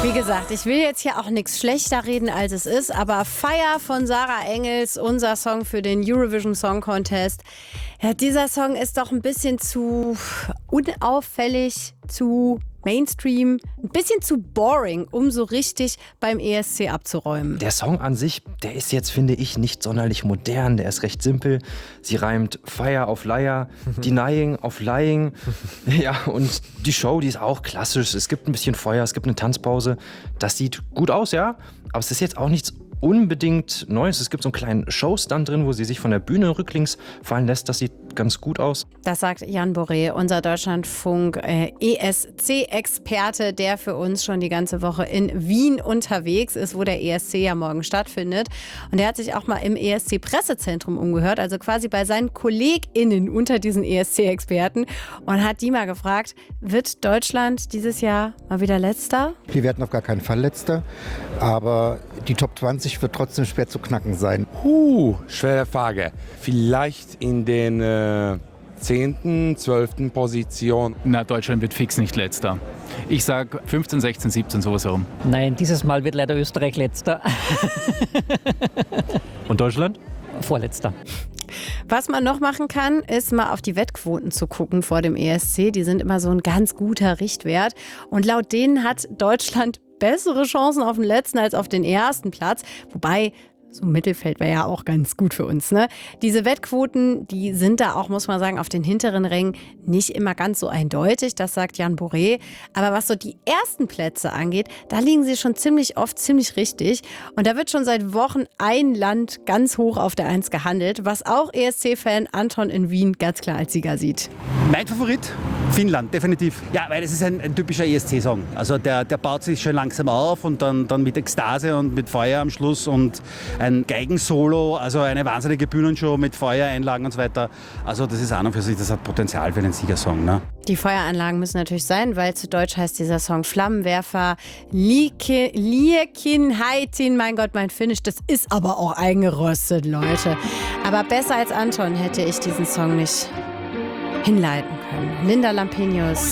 Wie gesagt, ich will jetzt hier auch nichts schlechter reden, als es ist, aber Fire von Sarah Engels, unser Song für den Eurovision Song Contest. Ja, dieser Song ist doch ein bisschen zu unauffällig, zu Mainstream, ein bisschen zu boring, um so richtig beim ESC abzuräumen. Der Song an sich, der ist jetzt, finde ich, nicht sonderlich modern. Der ist recht simpel. Sie reimt Fire auf Liar, Denying auf Lying. Ja, und die Show, die ist auch klassisch. Es gibt ein bisschen Feuer, es gibt eine Tanzpause. Das sieht gut aus, ja. Aber es ist jetzt auch nichts unbedingt Neues. Es gibt so einen kleinen Showstand drin, wo sie sich von der Bühne rücklings fallen lässt. Das sieht ganz gut aus. Das sagt Jan Boré, unser Deutschlandfunk ESC-Experte, der für uns schon die ganze Woche in Wien unterwegs ist, wo der ESC ja morgen stattfindet. Und er hat sich auch mal im ESC-Pressezentrum umgehört, also quasi bei seinen KollegInnen unter diesen ESC-Experten, und hat die mal gefragt, wird Deutschland dieses Jahr mal wieder Letzter? Wir werden auf gar keinen Fall Letzter, aber die Top 20 wird trotzdem schwer zu knacken sein. Schwere Frage. Vielleicht in den 10., 12. Position. Na, Deutschland wird fix nicht Letzter. Ich sag 15, 16, 17, sowas herum. Nein, dieses Mal wird leider Österreich Letzter. Und Deutschland? Vorletzter. Was man noch machen kann, ist mal auf die Wettquoten zu gucken vor dem ESC. Die sind immer so ein ganz guter Richtwert. Und laut denen hat Deutschland bessere Chancen auf den letzten als auf den ersten Platz. Wobei, so Mittelfeld wäre ja auch ganz gut für uns, ne? Diese Wettquoten, die sind da auch, muss man sagen, auf den hinteren Rängen nicht immer ganz so eindeutig. Das sagt Jan Boré. Aber was so die ersten Plätze angeht, da liegen sie schon ziemlich oft ziemlich richtig. Und da wird schon seit Wochen ein Land ganz hoch auf der 1 gehandelt, was auch ESC-Fan Anton in Wien ganz klar als Sieger sieht. Mein Favorit? Finnland, definitiv. Ja, weil es ist ein typischer ESC-Song. Also der baut sich schön langsam auf und dann mit Ekstase und mit Feuer am Schluss und ein Geigensolo, also eine wahnsinnige Bühnenshow mit Feuereinlagen und so weiter. Also das ist an und für sich, das hat Potenzial für einen Siegersong. Ne? Die Feueranlagen müssen natürlich sein, weil zu Deutsch heißt dieser Song Flammenwerfer Liekin Haitin. Mein Gott, mein Finnisch, das ist aber auch eingerostet, Leute. Aber besser als Anton hätte ich diesen Song nicht hinleiten können. Linda Lampenius.